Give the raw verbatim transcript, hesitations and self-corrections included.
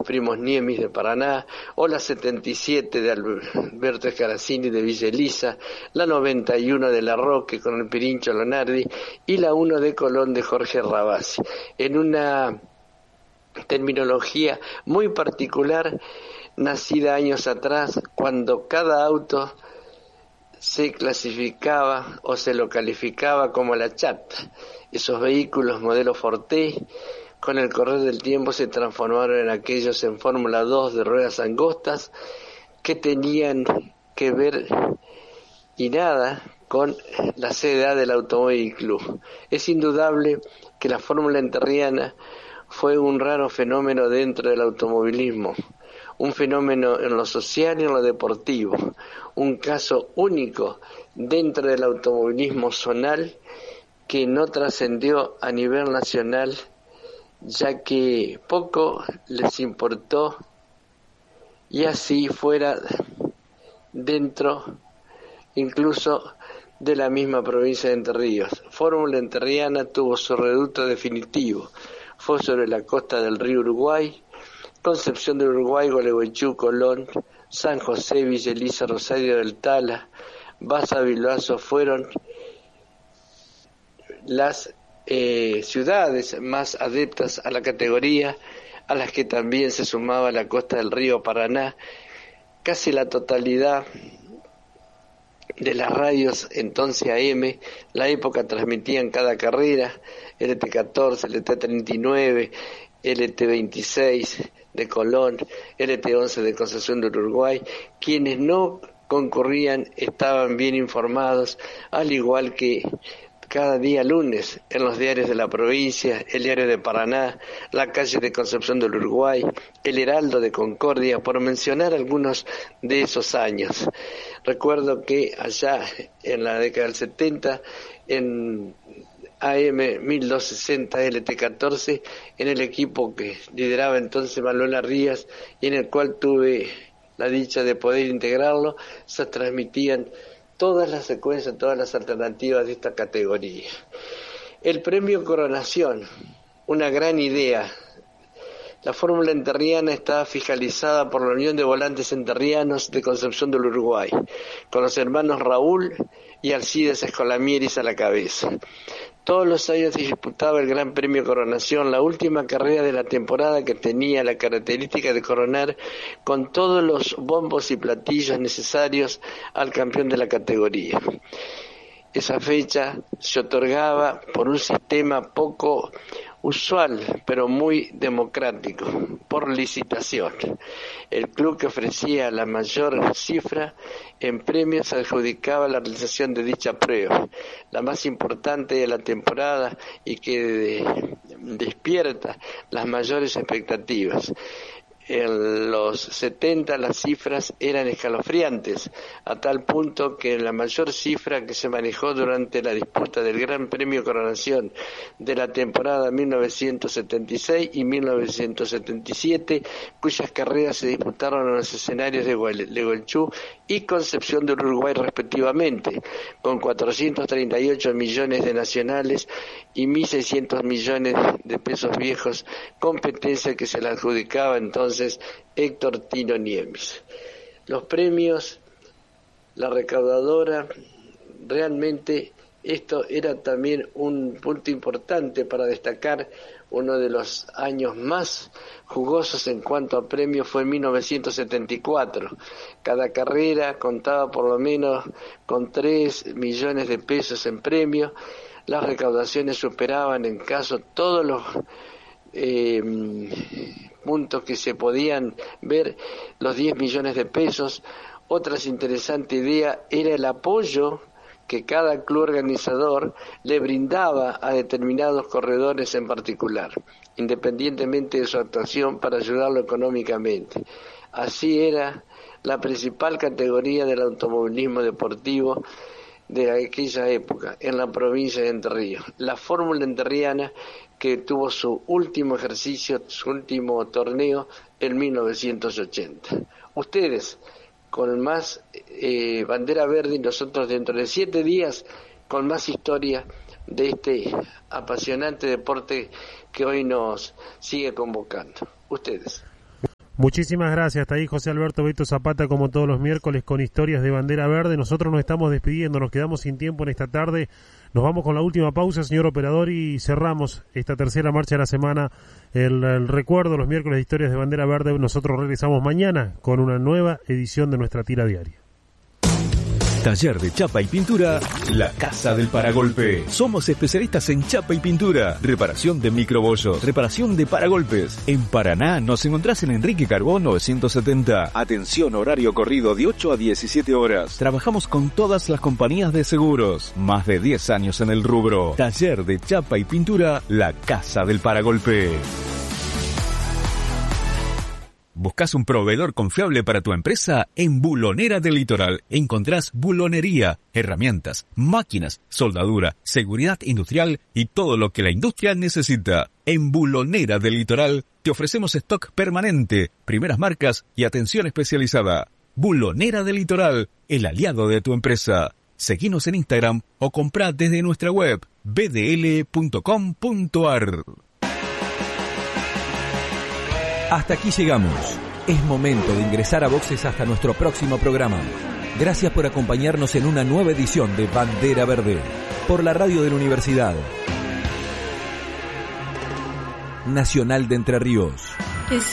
primos Niemis de Paraná, o la setenta y siete de Alberto Escaracini de Villa Elisa, la noventa y uno de La Roque con el Pirincho Lonardi y la uno de Colón de Jorge Rabasi, en una terminología muy particular, nacida años atrás, cuando cada auto se clasificaba o se lo calificaba como la chata. Esos vehículos modelo Forte, con el correr del tiempo se transformaron en aquellos en Fórmula dos de ruedas angostas que tenían que ver y nada con la C D A del Automóvil Club. Es indudable que la Fórmula Enterriana fue un raro fenómeno dentro del automovilismo, un fenómeno en lo social y en lo deportivo, un caso único dentro del automovilismo zonal que no trascendió a nivel nacional, ya que poco les importó y así fuera dentro incluso de la misma provincia de Entre Ríos. Fórmula Enterriana tuvo su reducto definitivo, fue sobre la costa del río Uruguay, Concepción del Uruguay, Gualeguaychú, Colón, San José, Villa Elisa, Rosario del Tala, Baza, Bilbaso fueron las eh, ciudades más adeptas a la categoría, a las que también se sumaba la costa del río Paraná. Casi la totalidad de las radios entonces A M, la época transmitían cada carrera, L T catorce, L T treinta y nueve, L T veintiséis de Colón, L T once de Concepción del Uruguay. Quienes no concurrían estaban bien informados, al igual que cada día lunes en los diarios de la provincia, el diario de Paraná, la calle de Concepción del Uruguay, el Heraldo de Concordia, por mencionar algunos de esos años. Recuerdo que allá en la década del setenta, en A M mil doscientos sesenta L T catorce, en el equipo que lideraba entonces Manuel Rías y en el cual tuve la dicha de poder integrarlo, se transmitían todas las secuencias, todas las alternativas de esta categoría. El premio Coronación, una gran idea. La Fórmula Enterriana estaba fiscalizada por la Unión de Volantes Enterrianos de Concepción del Uruguay, con los hermanos Raúl y Alcides Escolamieris a la cabeza. Todos los años se disputaba el Gran Premio Coronación, la última carrera de la temporada, que tenía la característica de coronar con todos los bombos y platillos necesarios al campeón de la categoría. Esa fecha se otorgaba por un sistema poco usual, pero muy democrático, por licitación. El club que ofrecía la mayor cifra en premios adjudicaba la realización de dicha prueba, la más importante de la temporada y que de, despierta las mayores expectativas. En los setenta las cifras eran escalofriantes, a tal punto que la mayor cifra que se manejó durante la disputa del Gran Premio Coronación de la temporada mil novecientos setenta y seis y mil novecientos setenta y siete, cuyas carreras se disputaron en los escenarios de Gualeguaychú y Concepción del Uruguay respectivamente, con cuatrocientos treinta y ocho millones de nacionales y mil seiscientos millones de pesos viejos, competencia que se la adjudicaba entonces Héctor Tino Niemis. Los premios, la recaudadora, realmente esto era también un punto importante para destacar. Uno de los años más jugosos en cuanto a premios fue en mil novecientos setenta y cuatro. Cada carrera contaba por lo menos con tres millones de pesos en premios. Las recaudaciones superaban en caso todos los eh, puntos que se podían ver, los diez millones de pesos. Otra interesante idea era el apoyo que cada club organizador le brindaba a determinados corredores en particular, independientemente de su actuación, para ayudarlo económicamente. Así era la principal categoría del automovilismo deportivo de aquella época en la provincia de Entre Ríos, la Fórmula Enterriana, que tuvo su último ejercicio, su último torneo en mil novecientos ochenta. Ustedes con más eh, bandera verde y nosotros dentro de siete días con más historia de este apasionante deporte que hoy nos sigue convocando. Ustedes. Muchísimas gracias. Hasta ahí José Alberto Beto Zapata, como todos los miércoles, con historias de bandera verde. Nosotros nos estamos despidiendo, nos quedamos sin tiempo en esta tarde. Nos vamos con la última pausa, señor operador, y cerramos esta tercera marcha de la semana. El, el recuerdo, los miércoles de historias de bandera verde. Nosotros regresamos mañana con una nueva edición de nuestra tira diaria. Taller de Chapa y Pintura, La Casa del Paragolpe. Somos especialistas en chapa y pintura, reparación de microbollos, reparación de paragolpes. En Paraná nos encontrás en Enrique Carbón novecientos setenta. Atención, horario corrido de ocho a diecisiete horas. Trabajamos con todas las compañías de seguros. Más de diez años en el rubro. Taller de Chapa y Pintura, La Casa del Paragolpe. ¿Buscas un proveedor confiable para tu empresa? En Bulonera del Litoral encontrás bulonería, herramientas, máquinas, soldadura, seguridad industrial y todo lo que la industria necesita. En Bulonera del Litoral te ofrecemos stock permanente, primeras marcas y atención especializada. Bulonera del Litoral, el aliado de tu empresa. Seguinos en Instagram o comprá desde nuestra web b d l punto com punto a r. Hasta aquí llegamos. Es momento de ingresar a boxes hasta nuestro próximo programa. Gracias por acompañarnos en una nueva edición de Bandera Verde, por la radio de la Universidad Nacional de Entre Ríos.